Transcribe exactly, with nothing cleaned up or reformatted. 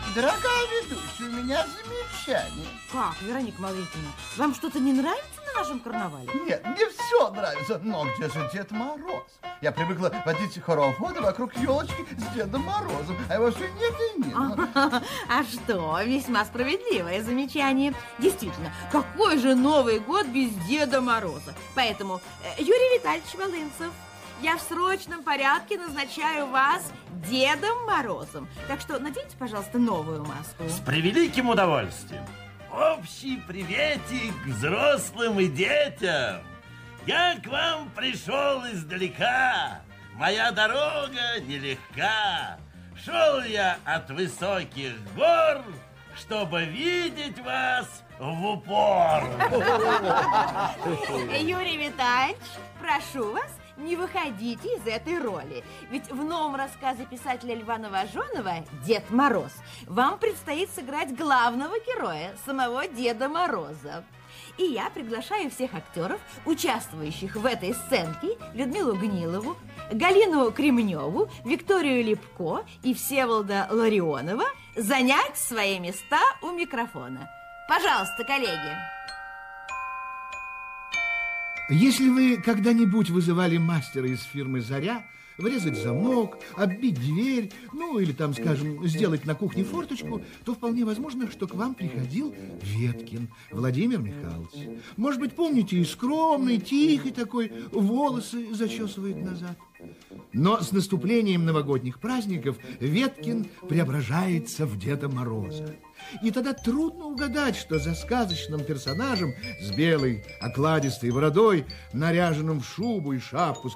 Дорогая ведущая, у меня замечание. Как, Вероника Маврикина, вам что-то не нравится на нашем карнавале? Нет, мне все нравится, но где же Дед Мороз? Я привыкла водить хороводы вокруг елочки с Дедом Морозом, а его все нет и нет. А, а что, весьма справедливое замечание. Действительно, какой же Новый год без Деда Мороза? Поэтому, Юрий Витальевич Волынцев, я в срочном порядке назначаю вас Дедом Морозом. Так что наденьте, пожалуйста, новую маску. С превеликим удовольствием. Общий приветик взрослым и детям. Я к вам пришел издалека. Моя дорога нелегка. Шел я от высоких гор, чтобы видеть вас в упор. Юрий Витальевич, прошу вас, не выходите из этой роли. Ведь в новом рассказе писателя Льва Новоженова «Дед Мороз» вам предстоит сыграть главного героя, самого Деда Мороза. И я приглашаю всех актеров, участвующих в этой сценке, Людмилу Гнилову, Галину Кремневу, Викторию Лепко и Всеволода Ларионова занять свои места у микрофона. Пожалуйста, коллеги. Если вы когда-нибудь вызывали мастера из фирмы «Заря», врезать замок, оббить дверь, ну или там, скажем, сделать на кухне форточку, то вполне возможно, что к вам приходил Веткин Владимир Михайлович. Может быть, помните, и скромный, тихий такой, волосы зачесывает назад. Но с наступлением новогодних праздников Веткин преображается в Деда Мороза. И тогда трудно угадать, что за сказочным персонажем с белой окладистой бородой, наряженным в шубу и шапку с